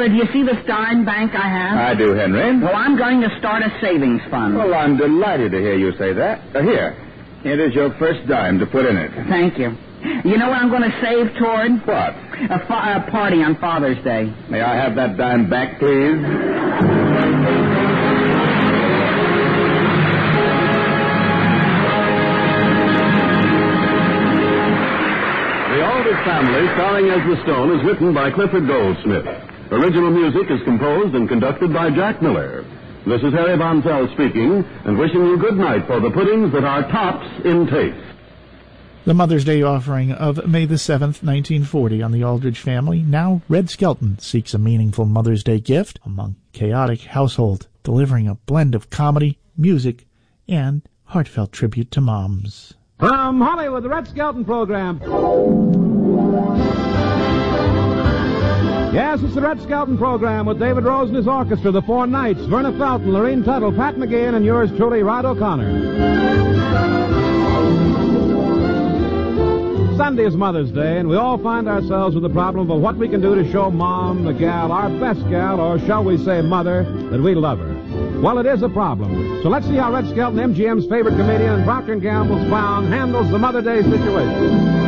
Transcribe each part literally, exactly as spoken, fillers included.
Father, do you see this dime bank I have? I do, Henry. Well, I'm going to start a savings fund. Well, I'm delighted to hear you say that. Uh, here. It is your first dime to put in it. Thank you. You know what I'm going to save toward? What? A, fa- a party on Father's Day. May I have that dime back, please? The Aldrich Family, starring Ezra Stone, is written by Clifford Goldsmith. Original music is composed and conducted by Jack Miller. This is Harry Von Zell speaking, and wishing you good night for the puddings that are tops in taste. The Mother's Day offering of May the seventh, nineteen forty on the Aldrich Family. Now Red Skelton seeks a meaningful Mother's Day gift among chaotic household, delivering a blend of comedy, music, and heartfelt tribute to moms. From Hollywood, the Red Skelton program. Yes, it's the Red Skelton program with David Rose and his orchestra, the Four Knights, Verna Felton, Lorene Tuttle, Pat McGeehan, and yours truly, Rod O'Connor. Sunday is Mother's Day, and we all find ourselves with the problem of what we can do to show Mom, the gal, our best gal, or shall we say Mother, that we love her. Well, it is a problem. So let's see how Red Skelton, M G M's favorite comedian and Procter and Gamble's clown, handles the Mother Day situation.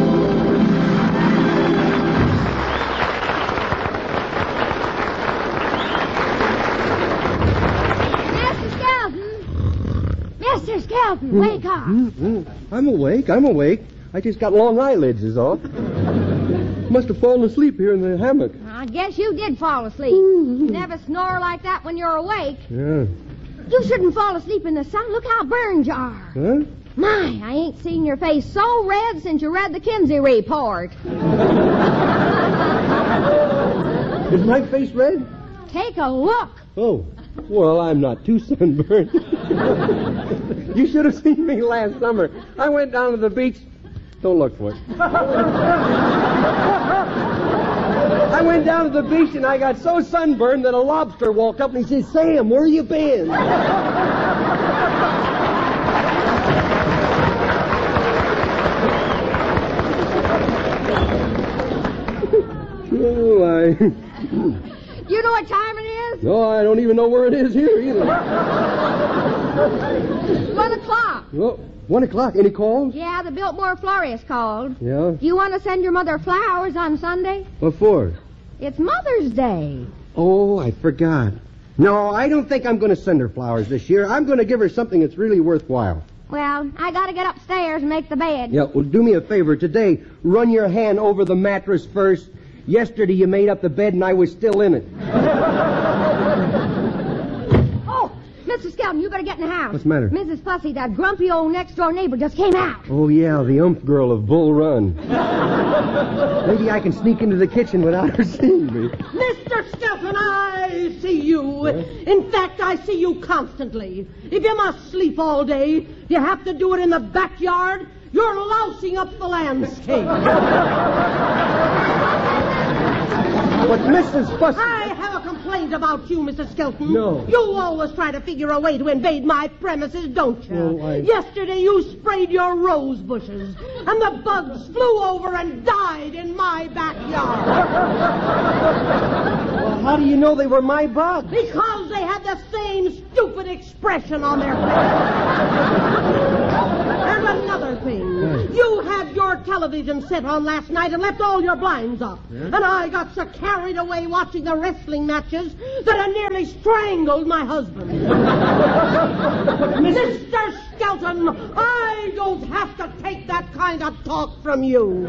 Mister Skelton, wake up. Mm-hmm. I'm awake, I'm awake. I just got long eyelids is all. Must have fallen asleep here in the hammock. I guess you did fall asleep. You never snore like that when you're awake. Yeah. You shouldn't fall asleep in the sun. Look how burned you are. Huh? My, I ain't seen your face so red since you read the Kinsey report. Is my face red? Take a look. Oh. Well, I'm not too sunburned. You should have seen me last summer. I went down to the beach. Don't look for it. I went down to the beach and I got so sunburned that a lobster walked up and he said, "Sam, where you been?" Oh, I... You know what time it is? No, I don't even know where it is here either. One o'clock. Oh, one o'clock. Any calls? Yeah, the Biltmore Florist called. Yeah? Do you want to send your mother flowers on Sunday? What for? It's Mother's Day. Oh, I forgot. No, I don't think I'm going to send her flowers this year. I'm going to give her something that's really worthwhile. Well, I got to get upstairs and make the bed. Yeah, well, do me a favor. Today, run your hand over the mattress first. Yesterday, you made up the bed and I was still in it. Oh, Mister Skelton, you better get in the house. What's the matter? Missus Fussy, that grumpy old next-door neighbor, just came out. Oh, yeah, the umph girl of Bull Run. Maybe I can sneak into the kitchen without her seeing me. Mister Skelton, I see you. What? In fact, I see you constantly. If you must sleep all day, you have to do it in the backyard. You're lousing up the landscape. But Missus Fussy... I have a complaint about you, Mister Skelton. No. You always try to figure a way to invade my premises, don't you? Oh, I... Yesterday you sprayed your rose bushes, and the bugs flew over and died in my backyard. Well, how do you know they were my bugs? Because they had the same stupid expression on their faces. And another thing. Yes. You had your television set on last night and left all your blinds up. Yes. And I got so carried away watching the wrestling matches that I nearly strangled my husband. Mister Skelton, I don't have to take that kind of talk from you.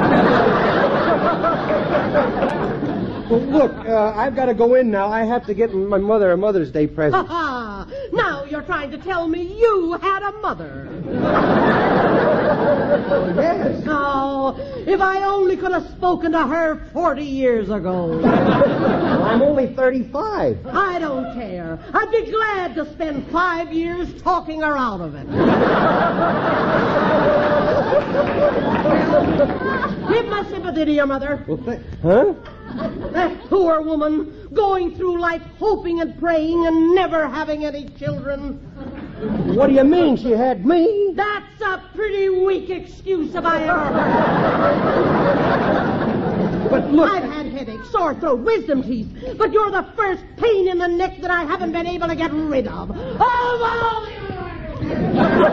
Well, look, uh, I've got to go in now. I have to get my mother a Mother's Day present. Ha ha! Now you're trying to tell me you had a mother. Yes. Oh, if I only could have spoken to her forty years ago. Well, I'm only thirty-five. I don't care. I'd be glad to spend five years talking her out of it. Give my sympathy to your mother. Well, th- huh? That poor woman going through life hoping and praying and never having any children. What do you mean she had me? That's a pretty weak excuse if I ever heard. But look... I've had headaches. headache, sore throat, wisdom teeth. But you're the first pain in the neck that I haven't been able to get rid of. Of all the